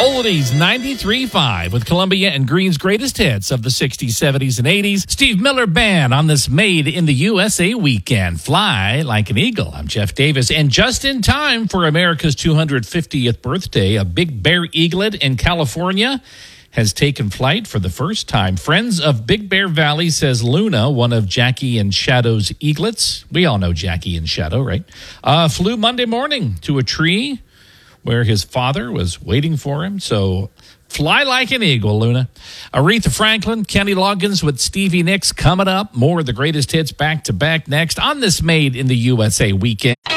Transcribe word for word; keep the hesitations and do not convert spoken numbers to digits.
Oldies ninety-three point five with Columbia and Green's greatest hits of the sixties, seventies, and eighties. Steve Miller Band on this Made in the U S A weekend. Fly like an eagle. I'm Jeff Davis. And just in time for America's two hundred fiftieth birthday, a big bear eaglet in California has taken flight for the first time. Friends of Big Bear Valley says Luna, one of Jackie and Shadow's eaglets, we all know Jackie and Shadow, right, uh, flew Monday morning to a tree where his father was waiting for him. So fly like an eagle, Luna. Aretha Franklin, Kenny Loggins with Stevie Nicks coming up. More of the greatest hits back to back next on this Made in the U S A weekend.